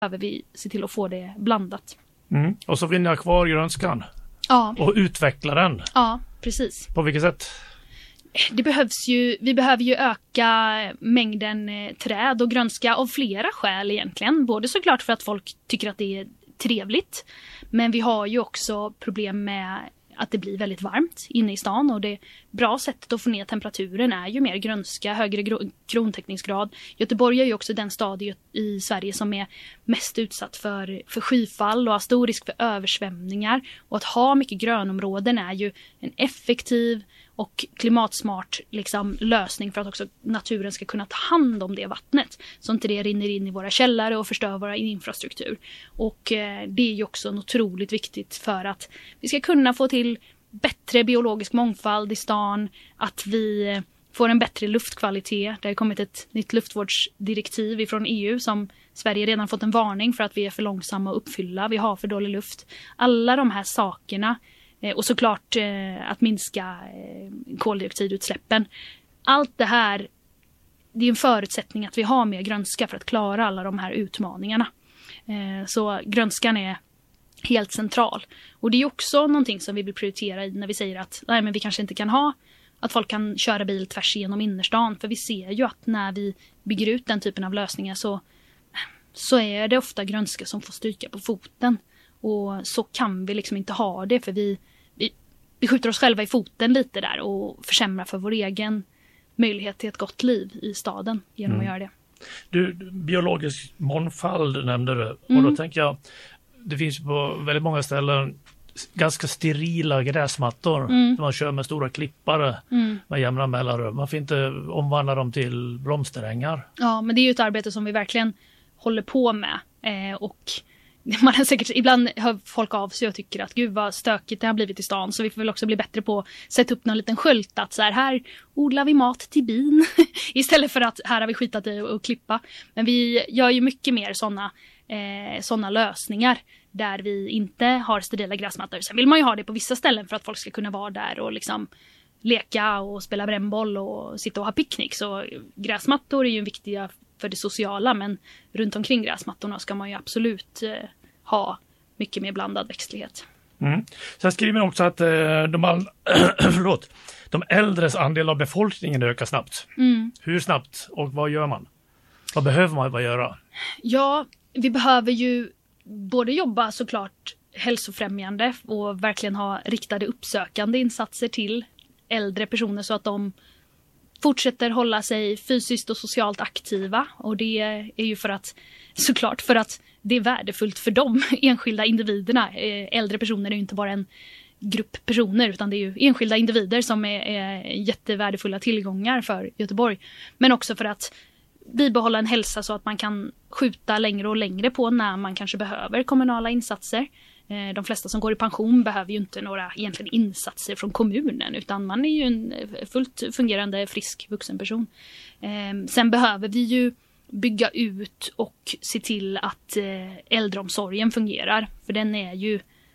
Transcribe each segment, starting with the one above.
behöver vi se till att få det blandat. Och så vill jag kvar grönskan. Ja. Och utveckla den. Ja, precis. På vilket sätt? Vi behöver ju öka mängden träd och grönska av flera skäl egentligen. Både såklart för att folk tycker att det är trevligt. Men vi har ju också problem med att det blir väldigt varmt inne i stan. Och det bra sättet att få ner temperaturen är ju mer grönska, högre krontäckningsgrad. Göteborg är ju också den stad i Sverige som är mest utsatt för skyfall och har stor risk för översvämningar. Och att ha mycket grönområden är ju en effektiv och klimatsmart lösning för att också naturen ska kunna ta hand om det vattnet. Så inte det rinner in i våra källare och förstör vår infrastruktur. Och det är ju också otroligt viktigt för att vi ska kunna få till bättre biologisk mångfald i stan. Att vi får en bättre luftkvalitet. Det har kommit ett nytt luftvårdsdirektiv från EU som Sverige redan fått en varning för att vi är för långsamma att uppfylla. Vi har för dålig luft. Alla de här sakerna. Och såklart att minska koldioxidutsläppen. Allt det här, det är en förutsättning att vi har mer grönska för att klara alla de här utmaningarna. Så grönskan är helt central. Och det är också någonting som vi vill prioritera när vi säger att nej, men vi kanske inte kan ha att folk kan köra bil tvärs igenom innerstan. För vi ser ju att när vi bygger ut den typen av lösningar så är det ofta grönska som får stryka på foten. Och så kan vi inte ha det, för vi skjuter oss själva i foten lite där och försämrar för vår egen möjlighet till ett gott liv i staden genom att göra det. Du, biologisk mångfald nämnde du. Och då tänker jag, det finns på väldigt många ställen ganska sterila gräsmattor som man kör med stora klippare med jämna mellanrum. Man får inte omvandla dem till blomsterängar. Ja, men det är ju ett arbete som vi verkligen håller på med. Och man har säkert, ibland hör folk av sig och tycker att gud vad stökigt det har blivit i stan, så vi får väl också bli bättre på att sätta upp någon liten skölt att här odlar vi mat till bin istället för att här har vi skitat i och klippa. Men vi gör ju mycket mer sådana lösningar där vi inte har sterila gräsmattor. Sen vill man ju ha det på vissa ställen för att folk ska kunna vara där och leka och spela brännboll och sitta och ha picknick. Så gräsmattor är ju viktiga för det sociala, men runt omkring gräsmattorna ska man ju absolut ha mycket mer blandad växtlighet. Sen skriver man också att de äldres andel av befolkningen ökar snabbt. Hur snabbt och vad gör man? Vad behöver man göra? Ja, vi behöver ju både jobba såklart hälsofrämjande och verkligen ha riktade uppsökande insatser till äldre personer så att de fortsätter hålla sig fysiskt och socialt aktiva. Och det är ju för att det är värdefullt för de enskilda individerna. Äldre personer är ju inte bara en grupp personer, utan det är ju enskilda individer som är jättevärdefulla tillgångar för Göteborg. Men också för att bibehålla en hälsa så att man kan skjuta längre och längre på när man kanske behöver kommunala insatser. De flesta som går i pension behöver ju inte några egentligen insatser från kommunen, utan man är ju en fullt fungerande frisk vuxen person. Sen behöver vi ju bygga ut och se till att äldreomsorgen fungerar, för den är ju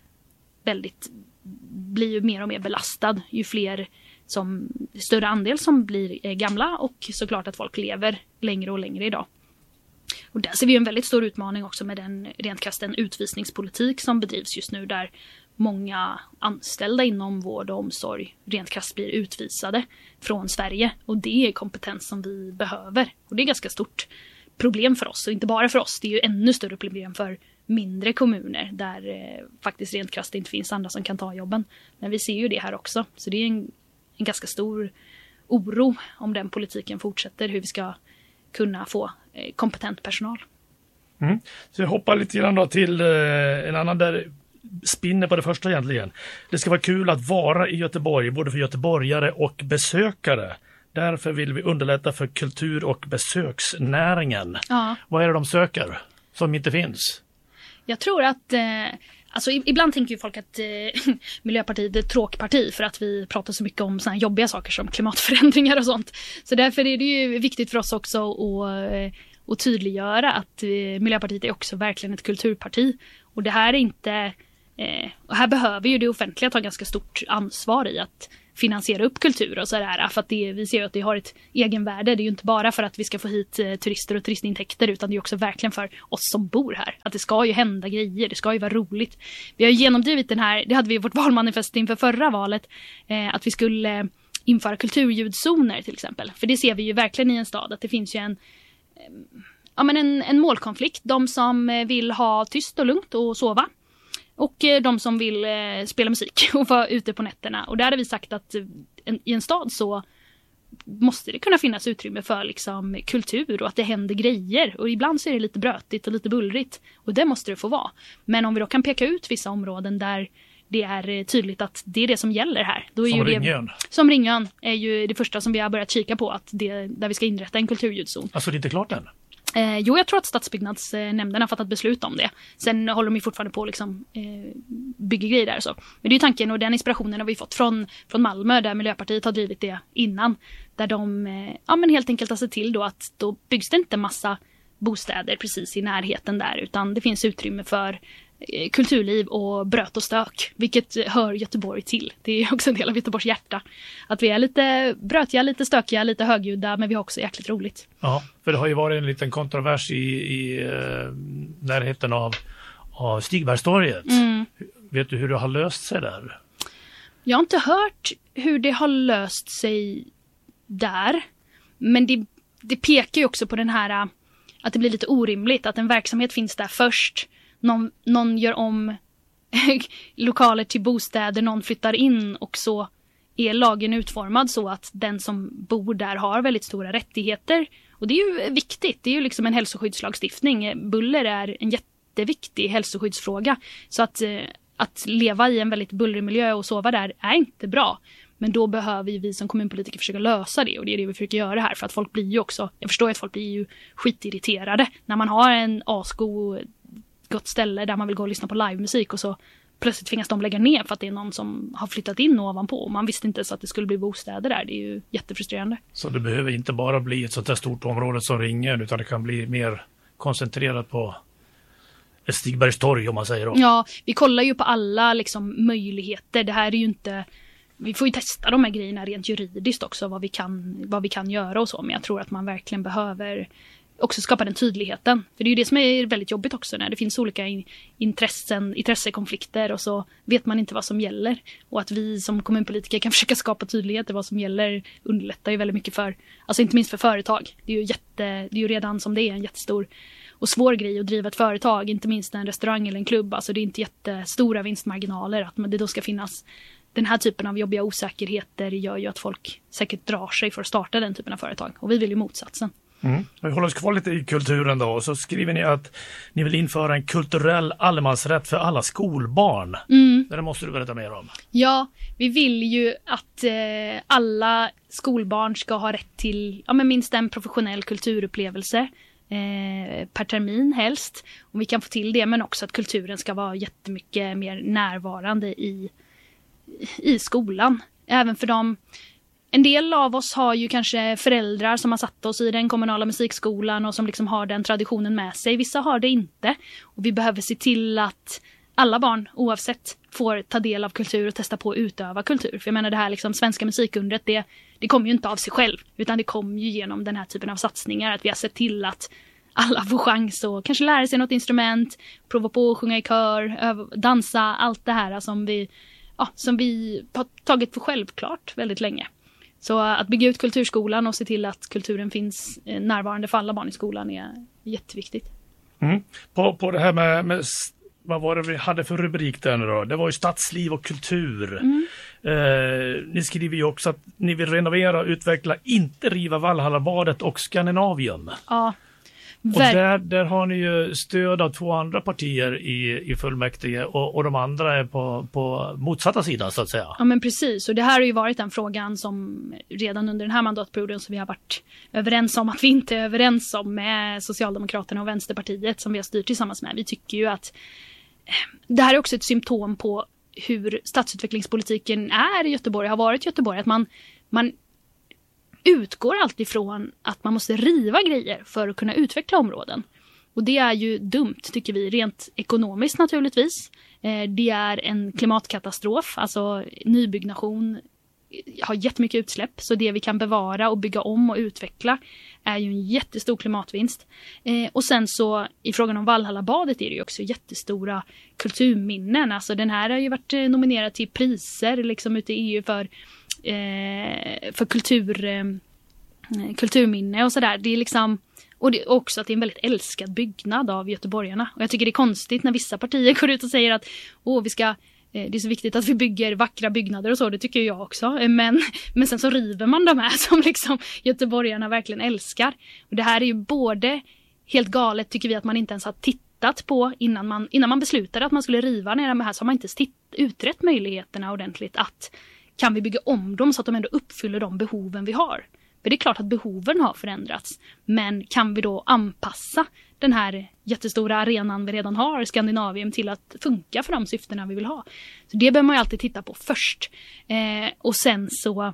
blir ju mer och mer belastad ju större andel som blir gamla, och såklart att folk lever längre och längre idag. Och där ser vi en väldigt stor utmaning också med den rent krasst en utvisningspolitik som bedrivs just nu, där många anställda inom vård och omsorg rent krasst blir utvisade från Sverige. Och det är kompetens som vi behöver. Och det är ganska stort problem för oss, och inte bara för oss. Det är ju ännu större problem för mindre kommuner där faktiskt rent krasst inte finns andra som kan ta jobben. Men vi ser ju det här också. Så det är en ganska stor oro om den politiken fortsätter, hur vi ska kunna få kompetent personal. Så jag hoppar lite grann då till en annan där spinner på det första egentligen. Det ska vara kul att vara i Göteborg, både för göteborgare och besökare. Därför vill vi underlätta för kultur- och besöksnäringen. Ja. Vad är det de söker som inte finns? Jag tror att ibland tänker ju folk att Miljöpartiet är ett tråkparti för att vi pratar så mycket om såna här jobbiga saker som klimatförändringar och sånt. Så därför är det ju viktigt för oss också att tydliggöra att Miljöpartiet är också verkligen ett kulturparti. Och det här är inte... och här behöver ju det offentliga ta ganska stort ansvar i att finansiera upp kultur och sådär. För att vi ser ju att det har ett egenvärde. Det är ju inte bara för att vi ska få hit turister och turistintäkter, utan det är också verkligen för oss som bor här. Att det ska ju hända grejer, det ska ju vara roligt. Vi har ju genomdrivit den här, det hade vi i vårt valmanifest inför förra valet, att vi skulle införa kulturljudzoner till exempel. För det ser vi ju verkligen i en stad, att det finns ju en målkonflikt. De som vill ha tyst och lugnt och sova. Och de som vill spela musik och vara ute på nätterna. Och där har vi sagt att i en stad så måste det kunna finnas utrymme för liksom kultur och att det händer grejer. Och ibland så är det lite brötigt och lite bullrigt. Och det måste det få vara. Men om vi då kan peka ut vissa områden där det är tydligt att det är det som gäller här. Då är som ju Ringön. Som Ringön är ju det första som vi har börjat kika på. Att där vi ska inrätta en kulturljudzon. Alltså det är inte klart än? Jo, jag tror att stadsbyggnadsnämnden har fattat beslut om det. Sen håller de ju fortfarande på liksom, bygga grejer där. Så. Men det är ju tanken, och den inspirationen har vi fått från Malmö, där Miljöpartiet har drivit det innan. Där de helt enkelt har sett till då att då byggs det inte massa bostäder precis i närheten där. Utan det finns utrymme för kulturliv och bröt och stök, vilket hör Göteborg till. Det är också en del av Göteborgs hjärta. Att vi är lite brötiga, lite stökiga, lite högljudda, men vi har också jäkligt roligt. Ja, för det har ju varit en liten kontrovers i närheten av Stigbergstorget. Vet du hur det har löst sig där? Jag har inte hört hur det har löst sig där, men det pekar ju också på den här att det blir lite orimligt att en verksamhet finns där först. Någon gör om lokaler till bostäder, någon flyttar in, och så är lagen utformad så att den som bor där har väldigt stora rättigheter. Och det är ju viktigt, det är ju liksom en hälsoskyddslagstiftning. Buller är en jätteviktig hälsoskyddsfråga. Så att leva i en väldigt bullrig miljö och sova där är inte bra. Men då behöver vi som kommunpolitiker försöka lösa det, och det är det vi försöker göra här. För att folk blir ju också, jag förstår att folk blir ju skitirriterade när man har en gott ställe där man vill gå och lyssna på livemusik och så plötsligt tvingas de lägga ner för att det är någon som har flyttat in ovanpå. Och man visste inte så att det skulle bli bostäder där. Det är ju jättefrustrerande. Så det behöver inte bara bli ett sånt här stort område som Ringön, utan det kan bli mer koncentrerat på ett Stigbergstorg, om man säger då. Ja, vi kollar ju på alla liksom möjligheter. Det här är ju inte... Vi får ju testa de här grejerna rent juridiskt också, vad vi kan göra och så. Men jag tror att man verkligen behöver också skapa den tydligheten. För det är ju det som är väldigt jobbigt också, när det finns olika intressekonflikter och så vet man inte vad som gäller. Och att vi som kommunpolitiker kan försöka skapa tydlighet i vad som gäller underlättar ju väldigt mycket för, alltså inte minst för företag. Det är ju redan som det är en jättestor och svår grej att driva ett företag, inte minst en restaurang eller en klubb. Alltså det är inte jättestora vinstmarginaler, att det då ska finnas den här typen av jobbiga osäkerheter gör ju att folk säkert drar sig för att starta den typen av företag. Och vi vill ju motsatsen. Vi håller oss kvar lite i kulturen då. Så skriver ni att ni vill införa en kulturell allemansrätt för alla skolbarn. Det måste du berätta mer om. Ja, vi vill ju att alla skolbarn ska ha rätt till minst en professionell kulturupplevelse per termin helst. Och vi kan få till det, men också att kulturen ska vara jättemycket mer närvarande i skolan. Även för dem. En del av oss har ju kanske föräldrar som har satt oss i den kommunala musikskolan och som liksom har den traditionen med sig. Vissa har det inte. Och vi behöver se till att alla barn oavsett får ta del av kultur och testa på att utöva kultur. För jag menar det här liksom svenska musikundret, det kommer ju inte av sig själv. Utan det kommer ju genom den här typen av satsningar. Att vi har sett till att alla får chans att kanske lära sig något instrument, prova på att sjunga i kör, dansa, allt det här som vi har tagit för självklart väldigt länge. Så att bygga ut kulturskolan och se till att kulturen finns närvarande för alla barn i skolan är jätteviktigt. På det här med vad var det vi hade för rubrik där nu då? Det var ju stadsliv och kultur. Ni skriver ju också att ni vill renovera, utveckla, inte riva Valhallabadet och Skandinavium. Ja. Och där har ni ju stöd av 2 andra partier i fullmäktige och de andra är på motsatta sidan så att säga. Ja men precis, och det här har ju varit den frågan som redan under den här mandatperioden som vi har varit överens om att vi inte är överens om med Socialdemokraterna och Vänsterpartiet som vi har styrt tillsammans med. Vi tycker ju att det här är också ett symptom på hur stadsutvecklingspolitiken är i Göteborg, har varit i Göteborg, att man utgår alltid från att man måste riva grejer för att kunna utveckla områden. Och det är ju dumt tycker vi, rent ekonomiskt naturligtvis. Det är en klimatkatastrof, alltså nybyggnation har jättemycket utsläpp, så det vi kan bevara och bygga om och utveckla är ju en jättestor klimatvinst. Och sen så i frågan om Valhallabadet är det ju också jättestora kulturminnen. Alltså den här har ju varit nominerad till priser liksom ute i EU för kulturminne och sådär. Det är liksom, och det är också att det är en väldigt älskad byggnad av göteborgarna. Och jag tycker det är konstigt när vissa partier går ut och säger att det är så viktigt att vi bygger vackra byggnader och så, det tycker jag också. Men sen så river man de här som liksom göteborgarna verkligen älskar. Och det här är ju både helt galet, tycker vi, att man inte ens har tittat på innan man beslutade att man skulle riva ner de här, så har man inte utrett möjligheterna ordentligt att kan vi bygga om dem så att de ändå uppfyller de behoven vi har. För det är klart att behoven har förändrats, men kan vi då anpassa den här jättestora arenan vi redan har, Skandinavien, till att funka för de syftena vi vill ha. Så det behöver man ju alltid titta på först. Och sen så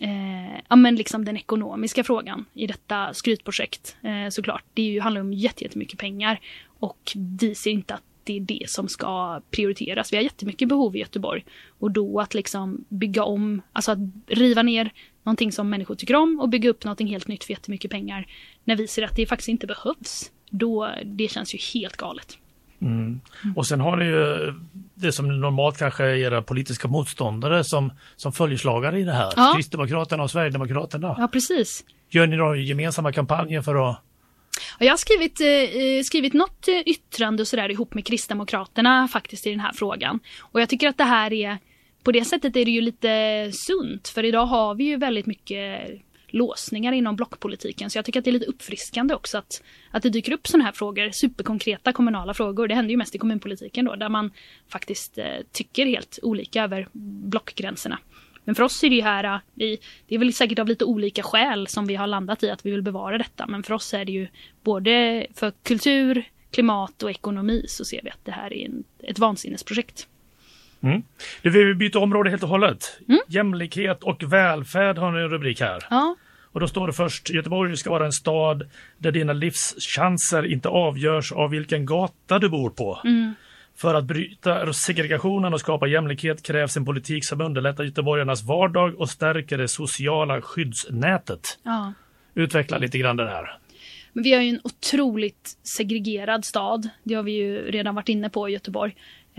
men liksom den ekonomiska frågan i detta skrytprojekt, såklart. Det handlar om jättemycket pengar, och vi ser inte att det är det som ska prioriteras. Vi har jättemycket behov i Göteborg, och då att liksom bygga om, alltså att riva ner någonting som människor tycker om och bygga upp någonting helt nytt för jättemycket pengar när vi ser att det faktiskt inte behövs. Då, det känns ju helt galet. Och sen har ni ju det som normalt kanske är era politiska motståndare som följeslagare i det här. Ja. Kristdemokraterna och Sverigedemokraterna. Ja, precis. Gör ni då gemensamma kampanjer för att... Jag har skrivit något yttrande och sådär ihop med Kristdemokraterna faktiskt i den här frågan. Och jag tycker att det här är, på det sättet är det ju lite sunt. För idag har vi ju väldigt mycket låsningar inom blockpolitiken. Så jag tycker att det är lite uppfriskande också att det dyker upp sådana här frågor, superkonkreta kommunala frågor. Det händer ju mest i kommunpolitiken då, där man faktiskt tycker helt olika över blockgränserna. Men för oss är det ju här, det är väl säkert av lite olika skäl som vi har landat i att vi vill bevara detta. Men för oss är det ju både för kultur, klimat och ekonomi, så ser vi att det här är ett vansinnesprojekt. Du vill byta område helt och hållet. Jämlikhet och välfärd har ni en rubrik här. Ja. Och då står det först: Göteborg ska vara en stad där dina livschanser inte avgörs av vilken gata du bor på. För att bryta segregationen och skapa jämlikhet krävs en politik som underlättar göteborgarnas vardag och stärker det sociala skyddsnätet. Ja. Utveckla lite grann det här. Men vi har ju en otroligt segregerad stad. Det har vi ju redan varit inne på i Göteborg.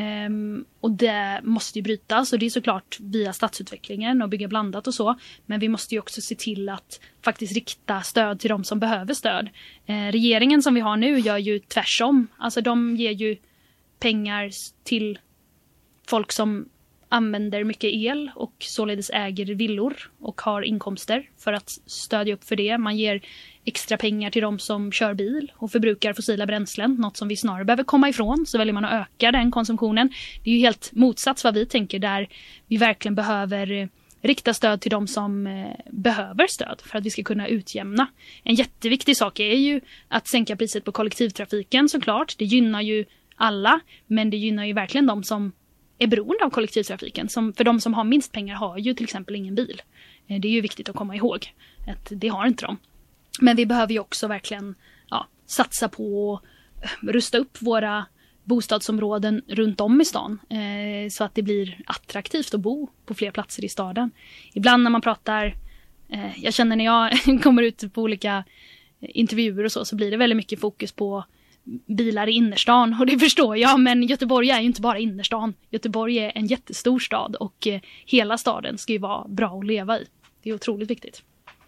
Och det måste ju brytas, och det är såklart via stadsutvecklingen och bygga blandat och så. Men vi måste ju också se till att faktiskt rikta stöd till de som behöver stöd. Regeringen som vi har nu gör ju tvärsom. Alltså de ger ju pengar till folk som använder mycket el och således äger villor och har inkomster för att stödja upp för det. Man ger extra pengar till de som kör bil och förbrukar fossila bränslen, något som vi snarare behöver komma ifrån, så väljer man att öka den konsumtionen. Det är ju helt motsats vad vi tänker, där vi verkligen behöver rikta stöd till de som behöver stöd för att vi ska kunna utjämna. En jätteviktig sak är ju att sänka priset på kollektivtrafiken, såklart. Det gynnar ju alla, men det gynnar ju verkligen de som är beroende av kollektivtrafiken. För de som har minst pengar har ju till exempel ingen bil. Det är ju viktigt att komma ihåg att det har inte de. Men vi behöver ju också verkligen satsa på att rusta upp våra bostadsområden runt om i stan. Så att det blir attraktivt att bo på fler platser i staden. Ibland när man pratar, jag känner när jag kommer ut på olika intervjuer och så blir det väldigt mycket fokus på bilar i innerstan, och det förstår jag, men Göteborg är ju inte bara innerstan. Göteborg är en jättestor stad, och hela staden ska ju vara bra att leva i. Det är otroligt viktigt.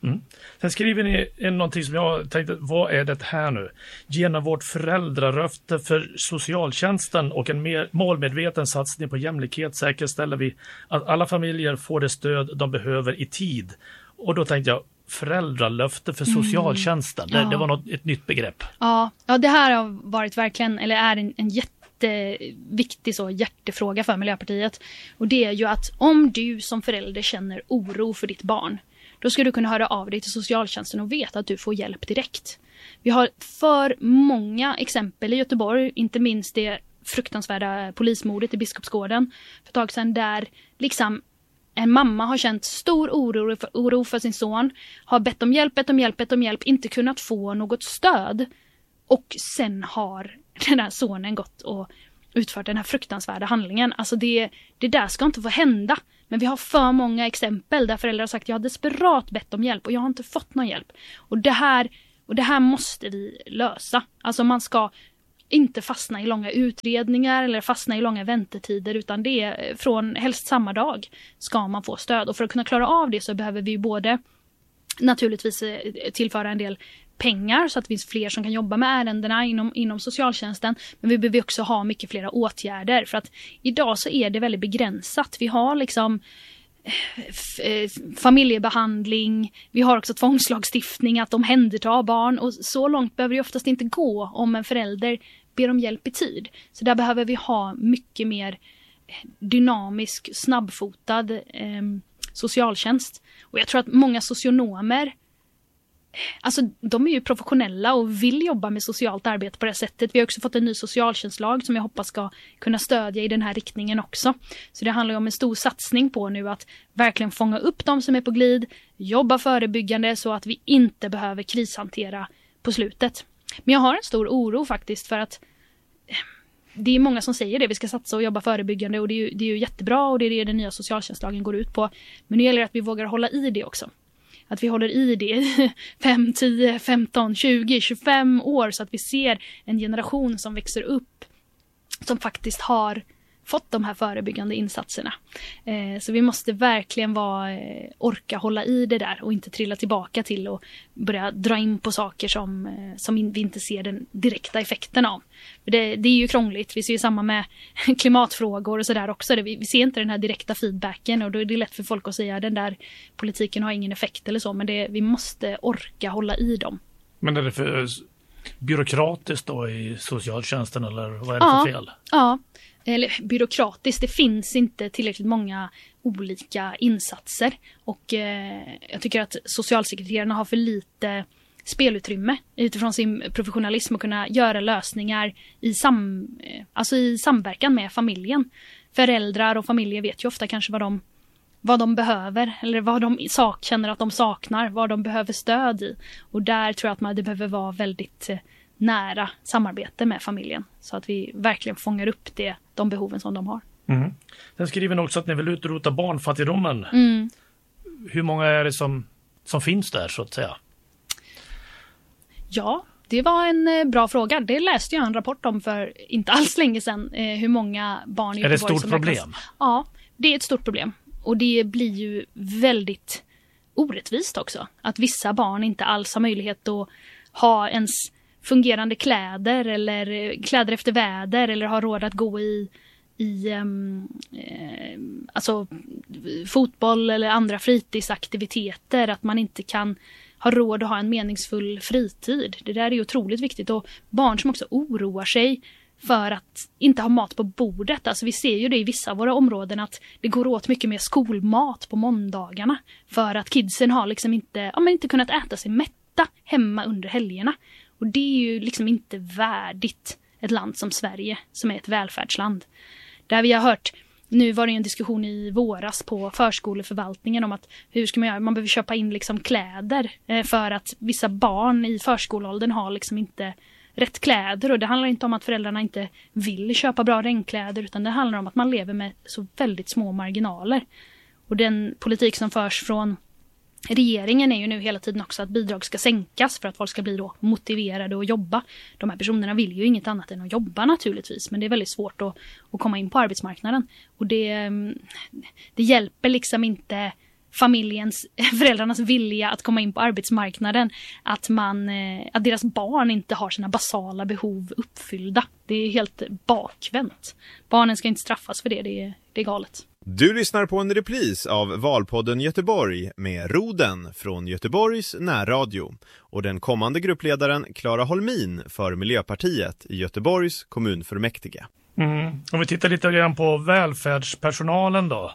Sen skriver ni någonting som jag tänkte, vad är det här nu? Genom vårt föräldraröfte för socialtjänsten och en mer målmedveten satsning på jämlikhet säkerställer vi att alla familjer får det stöd de behöver i tid. Och då tänkte jag, föräldralöfte för socialtjänsten. Det var ett nytt begrepp. Ja, det här har varit verkligen, eller är en jätteviktig hjärtefråga för Miljöpartiet. Och det är ju att om du som förälder känner oro för ditt barn, då ska du kunna höra av dig till socialtjänsten och veta att du får hjälp direkt. Vi har för många exempel i Göteborg, inte minst det fruktansvärda polismordet i Biskopsgården för ett tag sedan, där liksom en mamma har känt stor oro för sin son, har bett om hjälp, inte kunnat få något stöd. Och sen har den här sonen gått och utfört den här fruktansvärda handlingen. Alltså det där ska inte få hända. Men vi har för många exempel där föräldrar har sagt jag har desperat bett om hjälp och jag har inte fått någon hjälp. Och det här måste vi lösa. Alltså man ska inte fastna i långa utredningar eller fastna i långa väntetider, utan det är från helst samma dag ska man få stöd. Och för att kunna klara av det så behöver vi både naturligtvis tillföra en del pengar så att det finns fler som kan jobba med ärendena inom socialtjänsten. Men vi behöver också ha mycket flera åtgärder, för att idag så är det väldigt begränsat. Vi har liksom familjebehandling, vi har också tvångslagstiftning att omhänderta barn, och så långt behöver det oftast inte gå om en förälder ber om hjälp i tid. Så där behöver vi ha mycket mer dynamisk, snabbfotad socialtjänst. Och jag tror att många socionomer, alltså de är ju professionella och vill jobba med socialt arbete på det sättet. Vi har också fått en ny socialtjänstlag som jag hoppas ska kunna stödja i den här riktningen också. Så det handlar om en stor satsning på nu att verkligen fånga upp de som är på glid, jobba förebyggande så att vi inte behöver krishantera på slutet. Men jag har en stor oro faktiskt, för att det är många som säger det, vi ska satsa och jobba förebyggande, och det är ju jättebra, och det är det den nya socialtjänstlagen går ut på. Men nu gäller det att vi vågar hålla i det också. Att vi håller i det i 5, 10, 15, 20, 25 år, så att vi ser en generation som växer upp som faktiskt har fått de här förebyggande insatserna. Så vi måste verkligen orka hålla i det där och inte trilla tillbaka till och börja dra in på saker som vi inte ser den direkta effekten av. För det är ju krångligt. Vi ser ju samma med klimatfrågor och sådär också. Vi ser inte den här direkta feedbacken, och då är det lätt för folk att säga att den där politiken har ingen effekt eller så, men vi måste orka hålla i dem. Men är det för byråkratiskt då i socialtjänsten, eller vad är det för fel? Ja. Eller byråkratiskt, det finns inte tillräckligt många olika insatser, och jag tycker att socialsekreterarna har för lite spelutrymme utifrån sin professionalism att kunna göra lösningar i samverkan med familjen. Föräldrar och familjer vet ju ofta kanske vad de behöver, eller vad de känner att de saknar, vad de behöver stöd i, och där tror jag att det behöver vara väldigt nära samarbete med familjen, så att vi verkligen fångar upp de behoven som de har. Mm. Sen skriver ni också att ni vill utrota barnfattigdomen. Hur många är det som finns där, så att säga? Ja, det var en bra fråga. Det läste jag en rapport om för inte alls länge sedan. Hur många barn i Göteborg som räknas. Är det ett stort problem? Ja, det är ett stort problem. Och det blir ju väldigt orättvist också. Att vissa barn inte alls har möjlighet att ha ens fungerande kläder eller kläder efter väder, eller har råd att gå i fotboll eller andra fritidsaktiviteter, att man inte kan ha råd att ha en meningsfull fritid. Det där är ju otroligt viktigt, och barn som också oroar sig för att inte ha mat på bordet. Alltså vi ser ju det i vissa av våra områden att det går åt mycket mer skolmat på måndagarna för att kidsen har liksom inte kunnat äta sig mätta hemma under helgerna. Och det är ju liksom inte värdigt ett land som Sverige, som är ett välfärdsland. Där vi har hört, nu var det en diskussion i våras på förskoleförvaltningen om att hur ska man göra? Man behöver köpa in liksom kläder för att vissa barn i förskoleåldern har liksom inte rätt kläder. Och det handlar inte om att föräldrarna inte vill köpa bra regnkläder, utan det handlar om att man lever med så väldigt små marginaler. Och den politik som förs från regeringen är ju nu hela tiden också att bidrag ska sänkas för att folk ska bli då motiverade att jobba. De här personerna vill ju inget annat än att jobba naturligtvis, men det är väldigt svårt att komma in på arbetsmarknaden. Och det hjälper liksom inte föräldrarnas vilja att komma in på arbetsmarknaden att deras barn inte har sina basala behov uppfyllda. Det är helt bakvänt. Barnen ska inte straffas för det är galet. Du lyssnar på en repris av Valpodden Göteborg med Roden från Göteborgs närradio och den kommande gruppledaren Clara Holmin för Miljöpartiet i Göteborgs kommunfullmäktige. Om vi tittar lite grann på välfärdspersonalen då.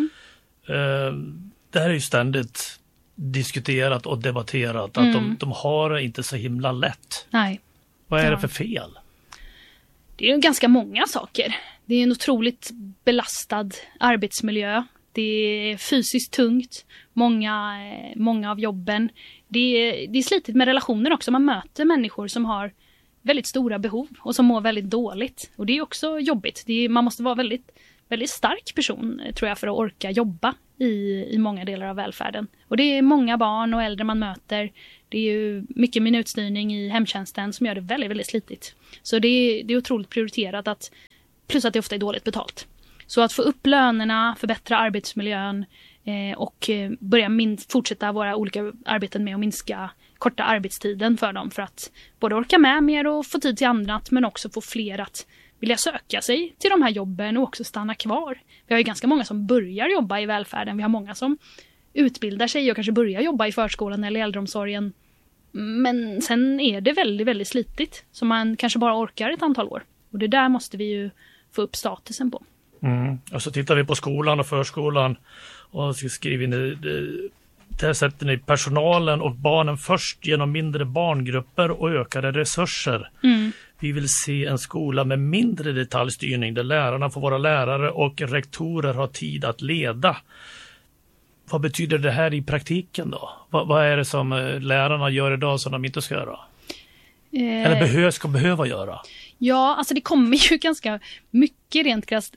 Det här är ju ständigt diskuterat och debatterat att de har inte så himla lätt. Nej. Vad är det för fel? Det är ju ganska många saker. Det är en otroligt belastad arbetsmiljö. Det är fysiskt tungt. Många av jobben. Det är slitigt med relationer också. Man möter människor som har väldigt stora behov och som mår väldigt dåligt. Och det är också jobbigt. Man måste vara väldigt väldigt stark person tror jag för att orka jobba i många delar av välfärden. Och det är många barn och äldre man möter. Det är ju mycket minutstyrning i hemtjänsten som gör det väldigt, väldigt slitigt. Så det är otroligt prioriterat plus att det ofta är dåligt betalt. Så att få upp lönerna, förbättra arbetsmiljön och börja fortsätta våra olika arbeten med att minska korta arbetstiden för dem för att både orka med mer och få tid till annat men också få fler att vilja söka sig till de här jobben och också stanna kvar. Vi har ju ganska många som börjar jobba i välfärden. Vi har många som utbildar sig och kanske börjar jobba i förskolan eller äldreomsorgen. Men sen är det väldigt, väldigt slitigt. Så man kanske bara orkar ett antal år. Och det där måste vi ju få upp statusen på. Och så tittar vi på skolan och förskolan och så skriver ni, där sätter ni personalen och barnen först genom mindre barngrupper och ökade resurser. Vi vill se en skola med mindre detaljstyrning där lärarna får vara lärare och rektorer har tid att leda. Vad betyder det här i praktiken då? Vad är det som lärarna gör idag som de inte ska göra? Eller ska behöva göra? Ja, alltså det kommer ju ganska mycket rent krasst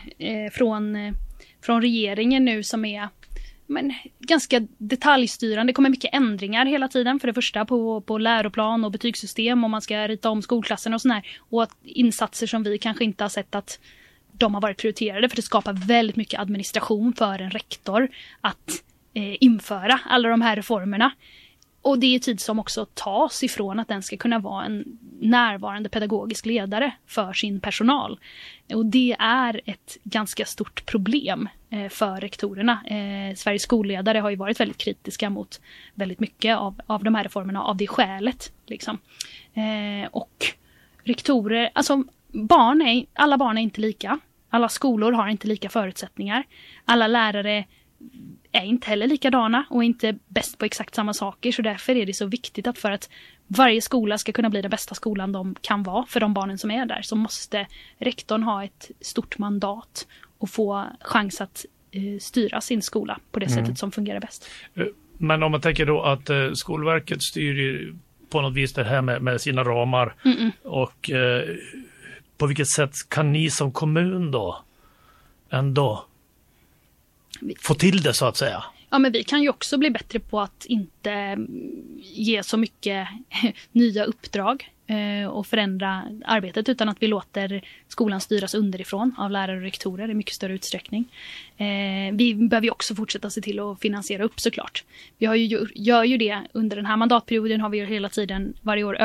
från regeringen nu som är ganska detaljstyrande. Det kommer mycket ändringar hela tiden. För det första på läroplan och betygssystem och man ska rita om skolklassen och sådär. Och att insatser som vi kanske inte har sett att de har varit prioriterade för det skapar väldigt mycket administration för en rektor att införa alla de här reformerna. Och det är tid som också tas ifrån att den ska kunna vara en närvarande pedagogisk ledare för sin personal. Och det är ett ganska stort problem för rektorerna. Sveriges skolledare har ju varit väldigt kritiska mot väldigt mycket av de här reformerna av det skälet. Liksom. Och rektorer, alltså alla barn är inte lika. Alla skolor har inte lika förutsättningar. Alla lärare är inte heller likadana och inte bäst på exakt samma saker. Så därför är det så viktigt att för att varje skola ska kunna bli den bästa skolan de kan vara för de barnen som är där så måste rektorn ha ett stort mandat och få chans att styra sin skola på det sättet som fungerar bäst. Men om man tänker då att Skolverket styr på något vis det här med sina ramar och på vilket sätt kan ni som kommun då ändå få till det så att säga? Ja, men vi kan ju också bli bättre på att inte ge så mycket nya uppdrag och förändra arbetet utan att vi låter skolan styras underifrån av lärare och rektorer i mycket större utsträckning. Vi behöver ju också fortsätta se till att finansiera upp såklart. Vi gör ju det under den här mandatperioden har vi ju hela tiden varje år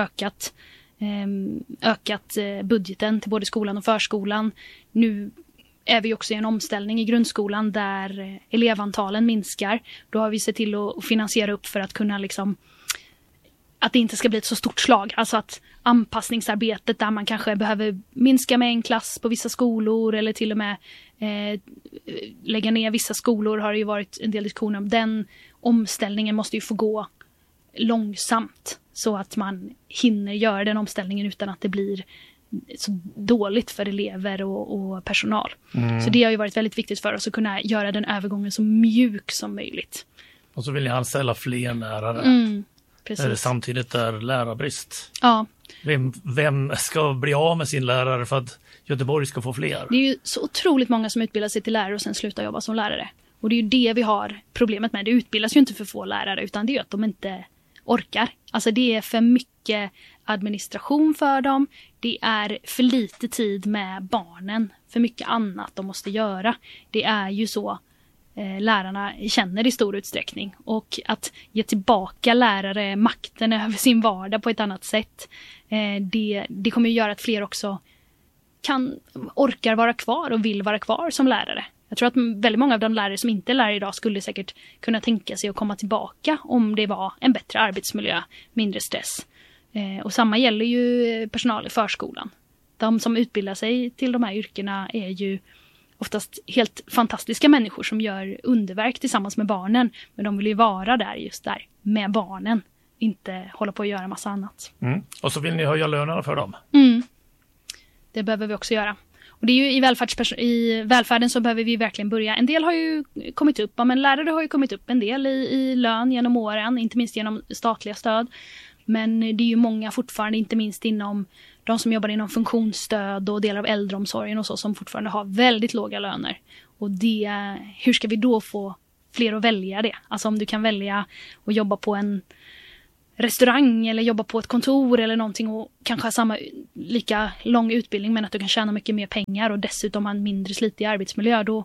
ökat budgeten till både skolan och förskolan. Nu är vi också i en omställning i grundskolan där elevantalen minskar. Då har vi sett till att finansiera upp för att kunna liksom att det inte ska bli ett så stort slag. Alltså att anpassningsarbetet där man kanske behöver minska med en klass på vissa skolor eller till och med lägga ner vissa skolor har det ju varit en del diskussioner om. Den omställningen måste ju få gå långsamt så att man hinner göra den omställningen utan att det blir så dåligt för elever och personal. Så det har ju varit väldigt viktigt för oss att kunna göra den övergången så mjuk som möjligt. Och så vill jag anställa fler lärare. Precis. Eller samtidigt är lärarbrist. Ja. Vem ska bli av med sin lärare för att Göteborg ska få fler? Det är ju så otroligt många som utbildar sig till lärare och sen slutar jobba som lärare. Och det är ju det vi har problemet med. Det utbildas ju inte för få lärare utan det är ju att de inte orkar. Alltså det är för mycket administration för dem. Det är för lite tid med barnen. För mycket annat de måste göra. Det är ju så lärarna känner i stor utsträckning. Och att ge tillbaka lärare makten över sin vardag på ett annat sätt. Det kommer att göra att fler också orkar vara kvar och vill vara kvar som lärare. Jag tror att väldigt många av de lärare som inte är lärare idag skulle säkert kunna tänka sig att komma tillbaka om det var en bättre arbetsmiljö, mindre stress. Och samma gäller ju personal i förskolan. De som utbildar sig till de här yrkena är ju oftast helt fantastiska människor som gör underverk tillsammans med barnen. Men de vill ju vara där just där med barnen, inte hålla på att göra massa annat. Och så vill ni höja lönerna för dem? Det behöver vi också göra. Och det är ju i välfärden så behöver vi verkligen börja. En del har ju kommit upp, men lärare har ju kommit upp en del i lön genom åren, inte minst genom statliga stöd. Men det är ju många fortfarande, inte minst inom de som jobbar inom funktionsstöd och delar av äldreomsorgen och så, som fortfarande har väldigt låga löner. Och hur ska vi då få fler att välja det? Alltså om du kan välja att jobba på en restaurang eller jobba på ett kontor eller någonting och kanske ha samma lika lång utbildning men att du kan tjäna mycket mer pengar och dessutom ha en mindre slitig arbetsmiljö, då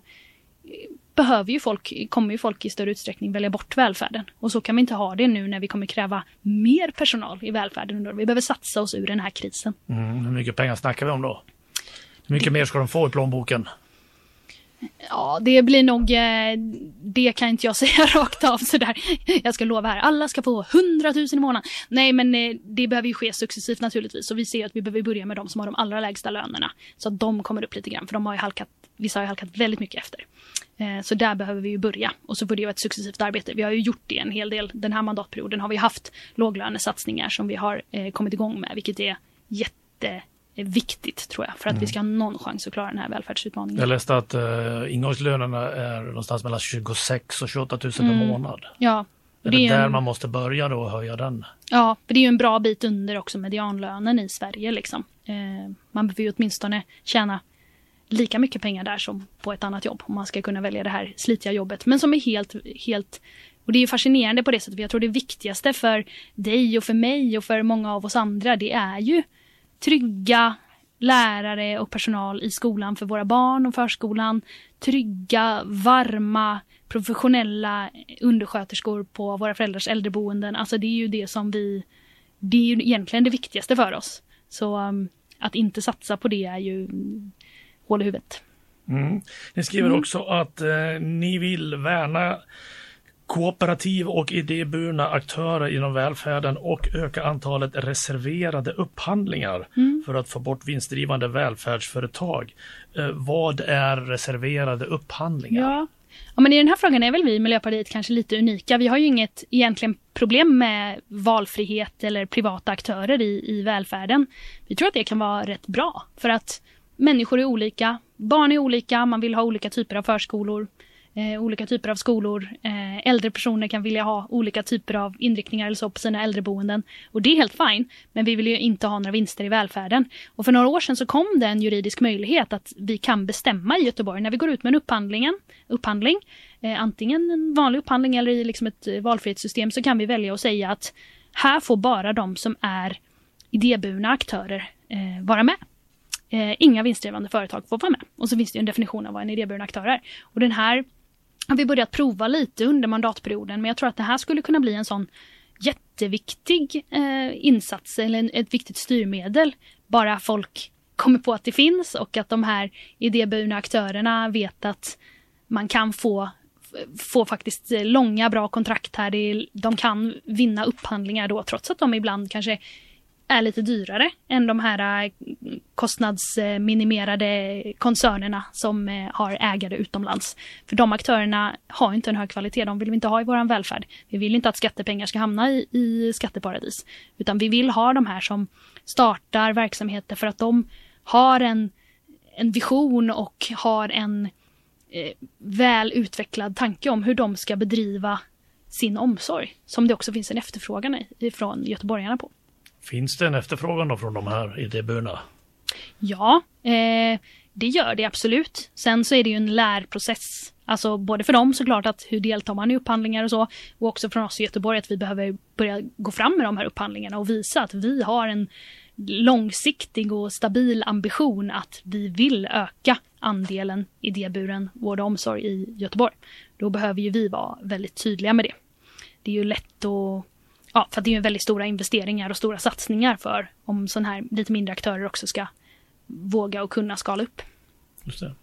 kommer ju folk i större utsträckning välja bort välfärden. Och så kan vi inte ha det nu när vi kommer kräva mer personal i välfärden. Vi behöver satsa oss ur den här krisen. Hur mycket pengar snackar vi om då? Hur mycket mer ska de få i plånboken? Ja, det blir nog, det kan inte jag säga rakt av sådär. Jag ska lova här, alla ska få 100 000 i månaden. Nej, men det behöver ju ske successivt naturligtvis. Och vi ser att vi behöver börja med de som har de allra lägsta lönerna. Så att de kommer upp lite grann, för de har ju vissa har ju halkat väldigt mycket efter. Så där behöver vi ju börja. Och så får det ju ett successivt arbete. Vi har ju gjort det en hel del. Den här mandatperioden har vi haft låglönesatsningar som vi har kommit igång med, vilket är jätteviktigt tror jag, för att vi ska ha någon chans att klara den här välfärdsutmaningen. Jag läste att ingångslönerna är någonstans mellan 26 och 28 000 per månad. Ja. Är det där man måste börja då och höja den? Ja, för det är ju en bra bit under också medianlönen i Sverige liksom. Man behöver ju åtminstone tjäna lika mycket pengar där som på ett annat jobb om man ska kunna välja det här slitiga jobbet. Men som är helt och det är ju fascinerande på det sättet. Jag tror det viktigaste för dig och för mig och för många av oss andra, det är ju trygga lärare och personal i skolan för våra barn och förskolan. Trygga, varma, professionella undersköterskor på våra föräldrars äldreboenden. Alltså det är ju det är ju egentligen det viktigaste för oss. Så att inte satsa på det är ju hål i huvudet. Ni skriver också att ni vill värna kooperativ och idéburna aktörer inom välfärden och öka antalet reserverade upphandlingar för att få bort vinstdrivande välfärdsföretag. Vad är reserverade upphandlingar? Ja, men i den här frågan är väl vi i Miljöpartiet kanske lite unika. Vi har ju inget egentligen problem med valfrihet eller privata aktörer i välfärden. Vi tror att det kan vara rätt bra för att människor är olika, barn är olika, man vill ha olika typer av förskolor, olika typer av skolor. Äldre personer kan vilja ha olika typer av inriktningar eller så på sina äldreboenden. Och det är helt fine, men vi vill ju inte ha några vinster i välfärden. Och för några år sedan så kom det en juridisk möjlighet att vi kan bestämma i Göteborg när vi går ut med en upphandling, antingen en vanlig upphandling eller i liksom ett valfrihetssystem, så kan vi välja att säga att här får bara de som är idéburna aktörer vara med. Inga vinstdrivande företag får vara med. Och så finns det ju en definition av vad en idéburen aktör är. Och den här har vi börjat prova lite under mandatperioden, men jag tror att det här skulle kunna bli en sån jätteviktig insats eller ett viktigt styrmedel. Bara folk kommer på att det finns och att de här idéburna aktörerna vet att man kan få faktiskt långa bra kontrakt här. De kan vinna upphandlingar då, trots att de ibland kanske är lite dyrare än de här kostnadsminimerade koncernerna som har ägare utomlands. För de aktörerna har inte en hög kvalitet, de vill vi inte ha i vår välfärd. Vi vill inte att skattepengar ska hamna i skatteparadis, utan vi vill ha de här som startar verksamheter för att de har en vision och har en väl utvecklad tanke om hur de ska bedriva sin omsorg, som det också finns en efterfrågan från göteborgarna på. Finns det en efterfrågan då från de här idéburna? Ja, det gör det absolut. Sen så är det ju en lärprocess. Alltså både för dem såklart, att hur deltar man i upphandlingar och så. Och också från oss i Göteborg att vi behöver börja gå fram med de här upphandlingarna och visa att vi har en långsiktig och stabil ambition att vi vill öka andelen idéburen vård och omsorg i Göteborg. Då behöver ju vi vara väldigt tydliga med det. Det är ju lätt att... Ja, för det är ju väldigt stora investeringar och stora satsningar för om sån här lite mindre aktörer också ska våga och kunna skala upp. Just det.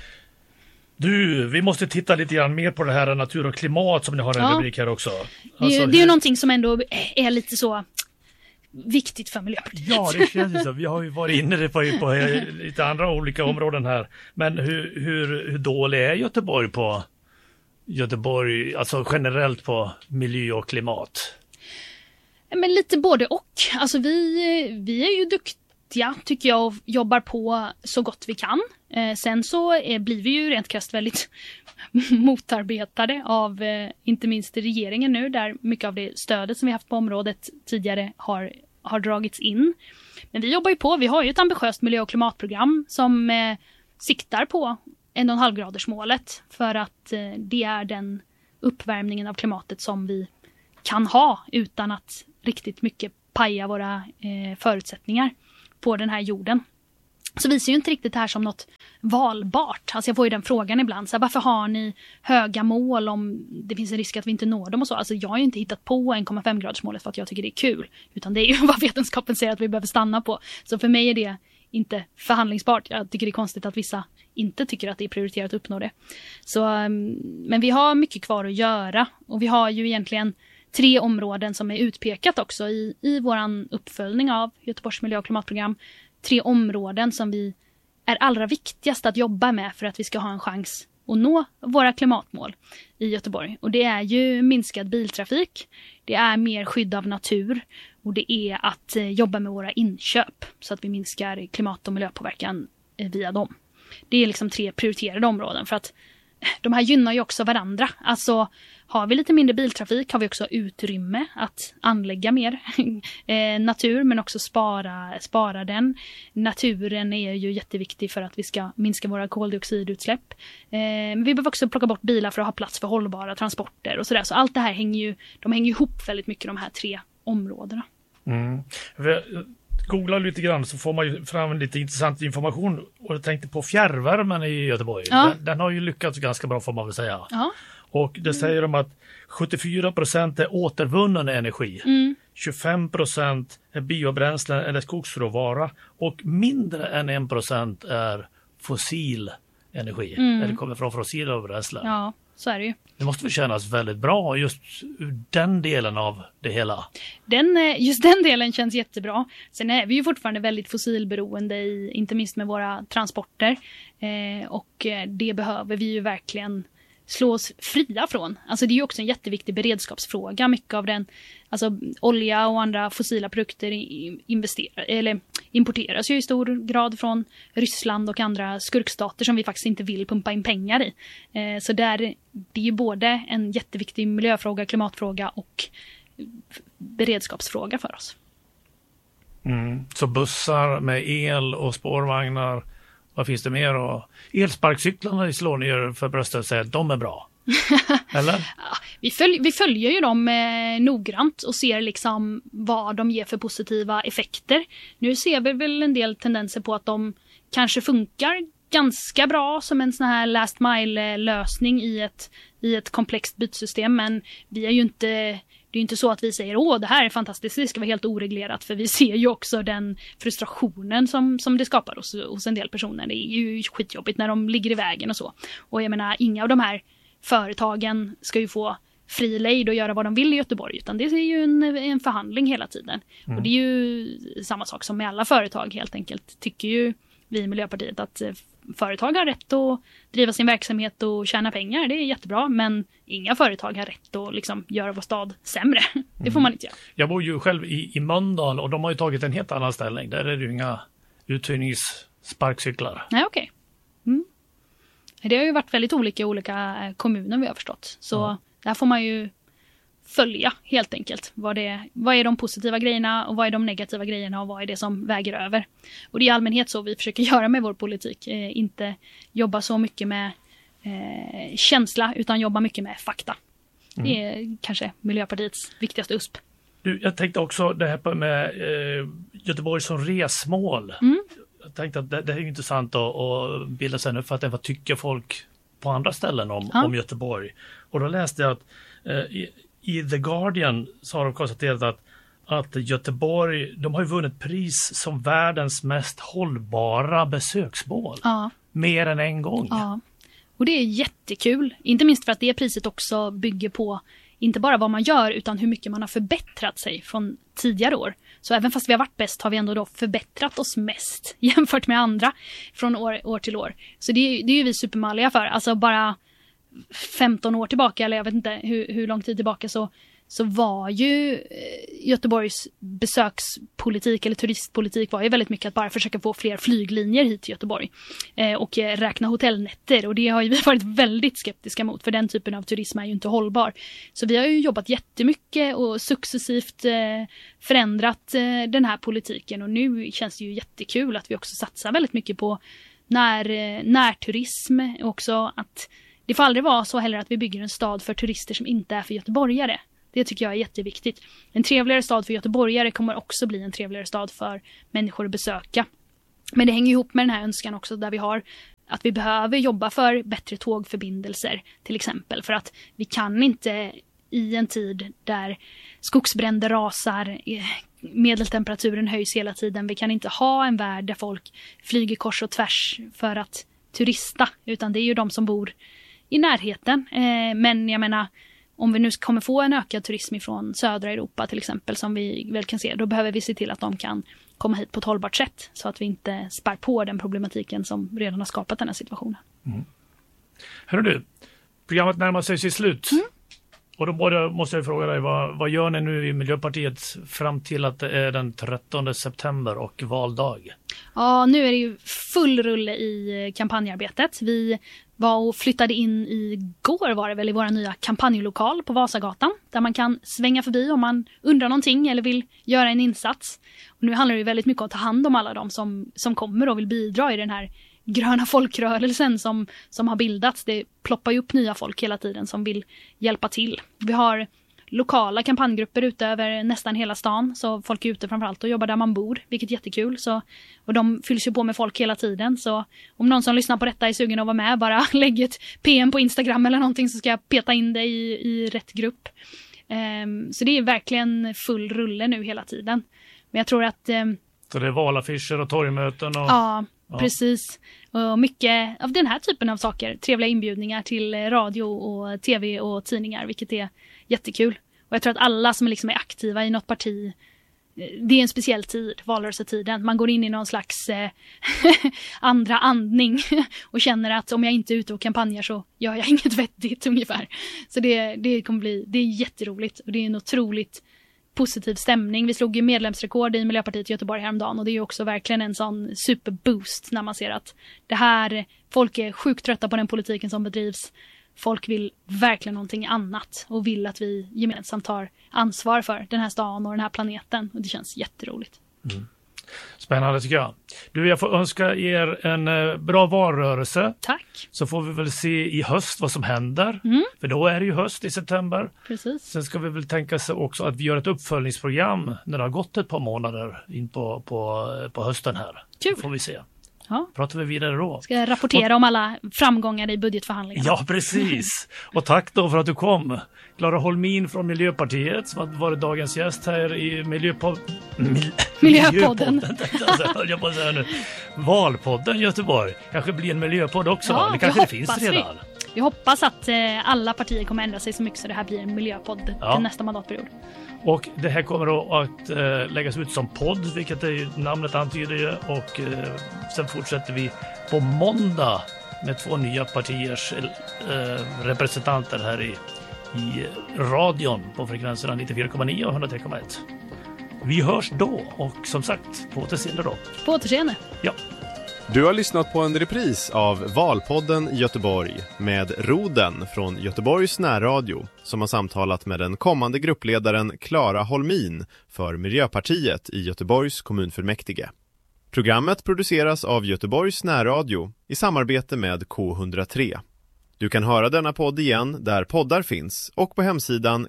Du, vi måste titta lite grann mer på det här natur och klimat som ni har en rubrik här också. Alltså, det är ju någonting som ändå är lite så viktigt för Miljöpartiet. Ja, det känns så. Vi har ju varit inne på lite andra olika områden här. Men hur dålig är Göteborg, alltså generellt på miljö och klimat? Men lite både och. Alltså vi är ju duktiga tycker jag och jobbar på så gott vi kan. Sen så blir vi ju rent krasst väldigt motarbetade av inte minst regeringen nu, där mycket av det stödet som vi haft på området tidigare har har dragits in. Men vi jobbar ju på, vi har ju ett ambitiöst miljö- och klimatprogram som siktar på 1,5-gradersmålet för att det är den uppvärmningen av klimatet som vi kan ha utan att riktigt mycket paja våra förutsättningar på den här jorden. Så vi ser ju inte riktigt det här som något valbart. Alltså jag får ju den frågan ibland. Så här, varför har ni höga mål om det finns en risk att vi inte når dem och så? Alltså jag har ju inte hittat på 1,5-gradersmålet för att jag tycker det är kul. Utan det är ju vad vetenskapen säger att vi behöver stanna på. Så för mig är det inte förhandlingsbart. Jag tycker det är konstigt att vissa inte tycker att det är prioriterat att uppnå det. Så, men vi har mycket kvar att göra. Och vi har ju egentligen 3 områden som är utpekat också i våran uppföljning av Göteborgs miljö- och klimatprogram. 3 områden som vi är allra viktigast att jobba med för att vi ska ha en chans att nå våra klimatmål i Göteborg. Och det är ju minskad biltrafik, det är mer skydd av natur och det är att jobba med våra inköp så att vi minskar klimat- och miljöpåverkan via dem. Det är liksom 3 prioriterade områden för att de här gynnar ju också varandra. Alltså har vi lite mindre biltrafik har vi också utrymme att anlägga mer natur men också spara den. Naturen är ju jätteviktig för att vi ska minska våra koldioxidutsläpp. Men vi behöver också plocka bort bilar för att ha plats för hållbara transporter och sådär. Så allt det här hänger ju ihop väldigt mycket de här 3 områdena. Googlar lite grann så får man ju fram lite intressant information och jag tänkte på fjärrvärmen i Göteborg. Ja. Den har ju lyckats ganska bra får man väl säga. Ja. Och det säger de att 74% är återvunnen energi. 25% är biobränslen eller skogsråvara och mindre än 1% är fossil energi. Eller kommer från fossila bränslen. Ja, så är det ju. Det måste väl kännas väldigt bra just ur den delen av det hela. Just den delen känns jättebra. Sen är vi ju fortfarande väldigt fossilberoende inte minst med våra transporter. Och det behöver vi ju verkligen slå oss fria från. Alltså det är ju också en jätteviktig beredskapsfråga. Mycket av den, alltså olja och andra fossila produkter importeras ju i stor grad från Ryssland och andra skurkstater som vi faktiskt inte vill pumpa in pengar i. Så det är ju både en jätteviktig miljöfråga, klimatfråga och beredskapsfråga för oss. Så bussar med el och spårvagnar, vad finns det mer? Och elsparkcyklarna slår ner för bröstet och säger att de är bra. Eller? Ja, vi följer ju dem noggrant och ser liksom vad de ger för positiva effekter. Nu ser vi väl en del tendenser på att de kanske funkar ganska bra som en sån här last mile-lösning i ett komplext bytsystem. Men vi är ju inte... Det är inte så att vi säger det här är fantastiskt, det ska vara helt oreglerat. För vi ser ju också den frustrationen som det skapar hos en del personer. Det är ju skitjobbigt när de ligger i vägen och så. Och jag menar, inga av de här företagen ska ju få fri lejd och göra vad de vill i Göteborg. Utan det är ju en förhandling hela tiden. Och det är ju samma sak som med alla företag helt enkelt. Tycker ju vi i Miljöpartiet att företag har rätt att driva sin verksamhet och tjäna pengar, det är jättebra, men inga företag har rätt att liksom göra vår stad sämre. Det får man inte göra. Jag bor ju själv i Mölndal och de har ju tagit en helt annan ställning. Där är det ju inga uthyrningssparkcyklar. Nej, okej. Det har ju varit väldigt olika kommuner vi har förstått. Så där får man ju följa helt enkelt. Vad är de positiva grejerna och vad är de negativa grejerna och vad är det som väger över. Och det är i allmänhet så vi försöker göra med vår politik. Inte jobba så mycket med känsla utan jobba mycket med fakta. Det är kanske Miljöpartiets viktigaste USP. Jag tänkte också det här med Göteborg som resmål. Jag tänkte att det är intressant att bilda sig en uppfattning. Vad tycker folk på andra ställen om Göteborg? Och då läste jag att i The Guardian så har de konstaterat att Göteborg, de har ju vunnit pris som världens mest hållbara besöksmål. Ja. Mer än en gång. Ja. Och det är jättekul. Inte minst för att det priset också bygger på inte bara vad man gör utan hur mycket man har förbättrat sig från tidigare år. Så även fast vi har varit bäst har vi ändå då förbättrat oss mest jämfört med andra från år till år. Så det är ju vi supermalliga för. Alltså bara 15 år tillbaka, eller jag vet inte hur lång tid tillbaka, så så var ju Göteborgs besökspolitik eller turistpolitik var ju väldigt mycket att bara försöka få fler flyglinjer hit till Göteborg och räkna hotellnätter, och det har ju vi varit väldigt skeptiska mot, för den typen av turism är ju inte hållbar. Så vi har ju jobbat jättemycket och successivt förändrat den här politiken, och nu känns det ju jättekul att vi också satsar väldigt mycket på närturism också. Att det får aldrig vara så heller att vi bygger en stad för turister som inte är för göteborgare. Det tycker jag är jätteviktigt. En trevligare stad för göteborgare kommer också bli en trevligare stad för människor att besöka. Men det hänger ihop med den här önskan också, där vi har att vi behöver jobba för bättre tågförbindelser till exempel. För att vi kan inte i en tid där skogsbränder rasar, medeltemperaturen höjs hela tiden. Vi kan inte ha en värld där folk flyger kors och tvärs för att turista, utan det är ju de som bor i närheten. Men jag menar, om vi nu kommer få en ökad turism från södra Europa till exempel, som vi väl kan se, då behöver vi se till att de kan komma hit på ett hållbart sätt, så att vi inte spär på den problematiken som redan har skapat den här situationen. Hörru du, programmet närmar sig sitt slut. Och då måste jag fråga dig, vad gör ni nu i Miljöpartiet fram till att det är den 13 september och valdag? Ja, nu är det ju full rulle i kampanjarbetet. Vi var och flyttade in igår var det väl i våra nya kampanjlokal på Vasagatan, där man kan svänga förbi om man undrar någonting eller vill göra en insats. Och nu handlar det ju väldigt mycket om att ta hand om alla de som kommer och vill bidra i den här gröna folkrörelsen som har bildats. Det ploppar ju upp nya folk hela tiden som vill hjälpa till. Vi har lokala kampanjgrupper ute över nästan hela stan, så folk är ute framförallt och jobbar där man bor, vilket är jättekul. Och de fylls ju på med folk hela tiden, så om någon som lyssnar på detta är sugen att vara med, bara lägg ett PM på Instagram eller någonting, så ska jag peta in dig i rätt grupp. Så det är verkligen full rulle nu hela tiden. Men jag tror att... Så det är valaffischer och torgmöten och... Ja, precis. Och mycket av den här typen av saker. Trevliga inbjudningar till radio och tv och tidningar, vilket är jättekul. Och jag tror att alla som liksom är aktiva i något parti, det är en speciell tid, valrörelsetiden. Man går in i någon slags andra andning och känner att om jag inte är ute och kampanjar så gör jag inget vettigt ungefär. Så det kommer det är jätteroligt, och det är en otroligt positiv stämning. Vi slog ju medlemsrekord i Miljöpartiet i Göteborg häromdagen, och det är ju också verkligen en sån superboost när man ser att det här, folk är sjukt trötta på den politiken som bedrivs. Folk vill verkligen någonting annat och vill att vi gemensamt tar ansvar för den här stan och den här planeten, och det känns jätteroligt. Spännande tycker jag. Du, jag får önska er en bra valrörelse. Tack. Så får vi väl se i höst vad som händer. För då är det ju höst i september. Precis. Sen ska vi väl tänka sig också att vi gör ett uppföljningsprogram när det har gått ett par månader in på hösten här. Kul. Får vi se. Ja. Pratar vi vidare då. Ska jag rapportera om alla framgångar i budgetförhandlingarna. Ja, precis. Och tack då för att du kom. Clara Holmin från Miljöpartiet, som har varit dagens gäst här i Miljöpodden. Jag på säga nu. Valpodden Göteborg. Kanske blir en miljöpodd också. Ja, det kanske det finns redan. Jag hoppas att alla partier kommer ändra sig så mycket så det här blir en miljöpodd till nästa mandatperiod. Och det här kommer då att läggas ut som podd, vilket är namnet antyder ju. Och sen fortsätter vi på måndag med 2 nya partiers representanter här i radion på frekvenserna 94,9 och 103,1. Vi hörs då, och som sagt, på återseende då. På återseende. Ja. Du har lyssnat på en repris av Valpodden Göteborg med Roden från Göteborgs närradio, som har samtalat med den kommande gruppledaren Clara Holmin för Miljöpartiet i Göteborgs kommunfullmäktige. Programmet produceras av Göteborgs närradio i samarbete med K103. Du kan höra denna podd igen där poddar finns och på hemsidan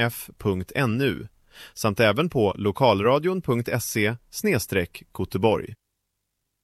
gnf.nu samt även på lokalradion.se/Koteborg.